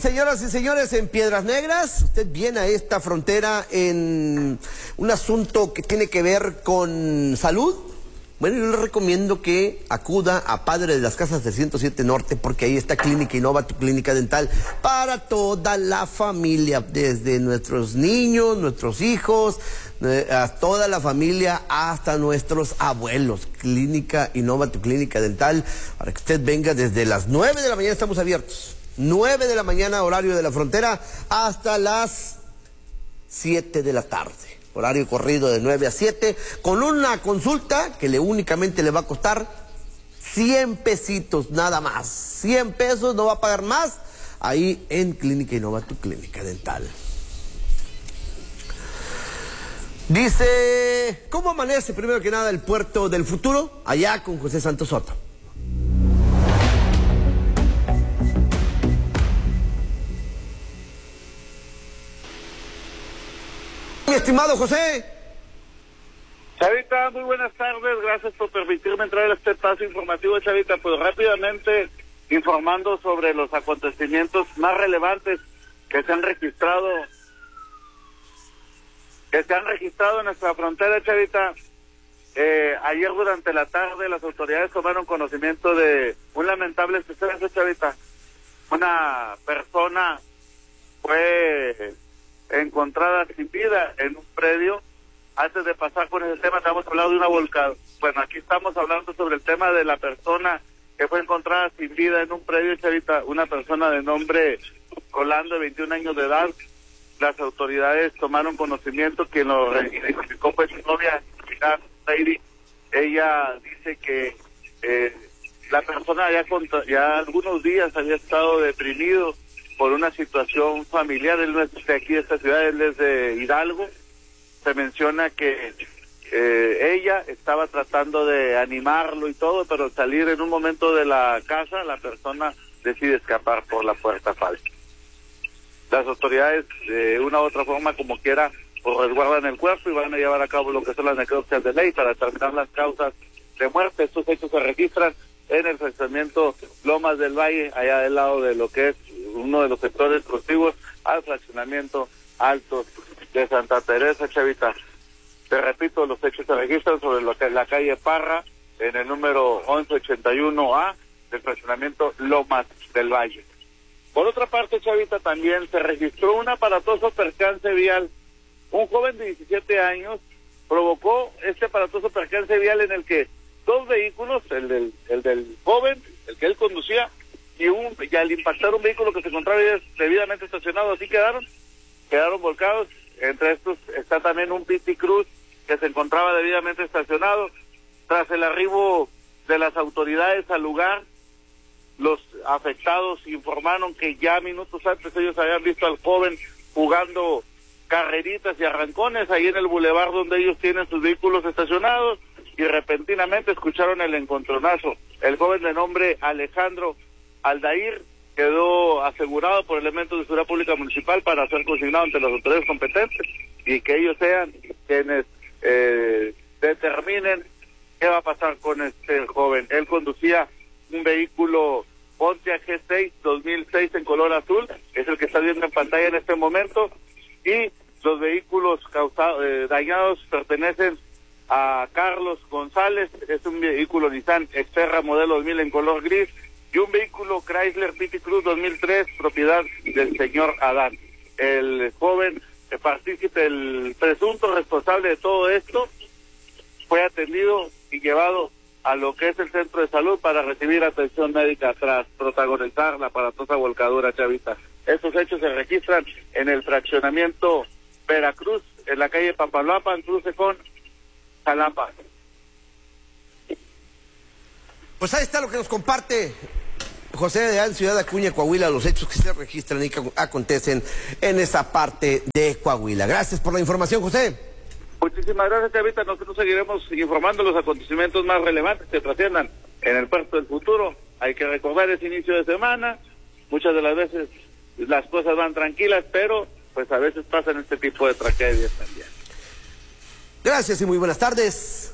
señoras y señores, en Piedras Negras, usted viene a esta frontera en un asunto que tiene que ver con salud. Bueno, yo le recomiendo que acuda a Padre de las Casas del 107 Norte, porque ahí está Clínica Innova, tu clínica dental para toda la familia, desde nuestros niños, nuestros hijos, a toda la familia, hasta nuestros abuelos. Clínica Innova, tu clínica dental, para que usted venga desde las 9 de la mañana, estamos abiertos. 9 de la mañana, horario de la frontera, hasta las 7 de la tarde. Horario corrido de 9 a 7, con una consulta que únicamente le va a costar 100 pesitos nada más. 100 pesos, no va a pagar más, ahí en Clínica Innova, tu clínica dental. Dice, ¿cómo amanece primero que nada el puerto del futuro? Allá con José Santos Soto. Mi estimado José. Chavita, muy buenas tardes, gracias por permitirme entrar a este espacio informativo, Chavita. Pues rápidamente informando sobre los acontecimientos más relevantes que se han registrado en nuestra frontera, Chavita. Ayer durante la tarde las autoridades tomaron conocimiento de un lamentable suceso, Chavita. Una persona fue encontrada sin vida en un predio. Antes de pasar por ese tema, estamos hablando de una volcada. Bueno, aquí estamos hablando sobre el tema de la persona que fue encontrada sin vida en un predio, Chavita, una persona de nombre Rolando, de 21 años de edad. Las autoridades tomaron conocimiento, quien lo identificó fue su novia, Heidi. Ella dice que la persona ya algunos días había estado deprimido por una situación familiar. Él no es de aquí de esta ciudad, él es de Hidalgo. Se menciona que ella estaba tratando de animarlo y todo, pero al salir en un momento de la casa, la persona decide escapar por la puerta falsa. Las autoridades, de una u otra forma, como quiera, pues resguardan el cuerpo y van a llevar a cabo lo que son las necropsias de ley para determinar las causas de muerte. Estos hechos se registran en el fraccionamiento Lomas del Valle, allá del lado de lo que es uno de los sectores contiguos al fraccionamiento Altos de Santa Teresa, Chavita. Te repito, los hechos se registran sobre la calle Parra, en el número 1181A del fraccionamiento Lomas del Valle. Por otra parte, Chavita, también se registró un aparatoso percance vial. Un joven de 17 años provocó este aparatoso percance vial en el que dos vehículos, el del joven, el que él conducía, y al impactar un vehículo que se encontraba debidamente estacionado, así quedaron volcados. Entre estos está también un Piti Cruz que se encontraba debidamente estacionado. Tras el arribo de las autoridades al lugar, los afectados informaron que ya minutos antes ellos habían visto al joven jugando carreritas y arrancones ahí en el bulevar donde ellos tienen sus vehículos estacionados, y repentinamente escucharon el encontronazo. El joven de nombre Alejandro Aldair quedó asegurado por elementos de seguridad pública municipal para ser consignado ante las autoridades competentes y que ellos sean quienes determinen qué va a pasar con este joven. Él conducía un vehículo Pontiac G6 2006 en color azul, es el que está viendo en pantalla en este momento, y los vehículos dañados pertenecen a Carlos González. Es un vehículo Nissan Xterra modelo 2000 en color gris, y un vehículo Chrysler Piti Cruz 2003, propiedad del señor Adán. El joven partícipe, el presunto responsable de todo esto, fue atendido y llevado a lo que es el centro de salud para recibir atención médica tras protagonizar la aparatosa volcadura, Chavita. Estos hechos se registran en el fraccionamiento Veracruz, en la calle Papaloapan, cruce con Jalapa. Pues ahí está lo que nos comparte José de Ciudad Acuña, Coahuila, los hechos que se registran y que acontecen en esa parte de Coahuila. Gracias por la información, José. Muchísimas gracias, Chavita. Nosotros seguiremos informando los acontecimientos más relevantes que trasciendan en el puerto del futuro. Hay que recordar ese inicio de semana. Muchas de las veces las cosas van tranquilas, pero pues a veces pasan este tipo de tragedias también. Gracias y muy buenas tardes.